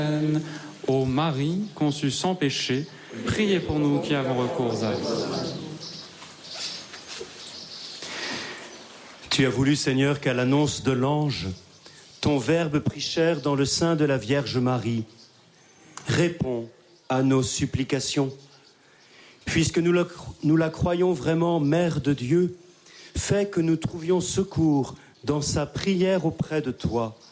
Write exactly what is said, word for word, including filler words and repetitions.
Ô Marie, conçue sans péché, priez pour nous qui avons recours à vous. Tu as voulu, Seigneur, qu'à l'annonce de l'ange, ton Verbe prit chair dans le sein de la Vierge Marie. Réponds à nos supplications. Puisque nous la, nous la croyons vraiment Mère de Dieu, fais que nous trouvions secours dans sa prière auprès de toi.